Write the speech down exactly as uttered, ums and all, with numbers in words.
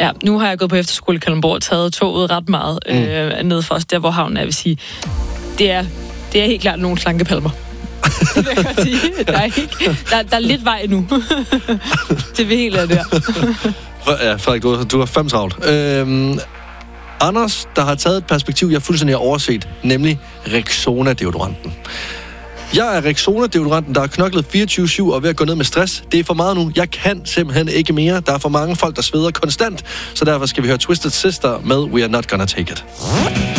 Ja, nu har jeg gået på efterskole i Kalundborg og taget toget ret meget mm. øh, ned for os, der hvor havnen er. Jeg vil sige, det er, det er helt klart nogle slankepalmer. Det vil jeg godt sige. Der er, ikke, der, der er lidt vej nu. Det vil helt er der. Ja, Frederik, du, du har fem travlt. Øhm, Anders, der har taget et perspektiv, jeg fuldstændig har overset, nemlig Rexona-deodoranten. Jeg er Rexona-deodoranten, der har knoklet fireogtyve syv og er ved at gå ned med stress. Det er for meget nu. Jeg kan simpelthen ikke mere. Der er for mange folk, der sveder konstant. Så derfor skal vi høre Twisted Sister med We Are Not Gonna Take It.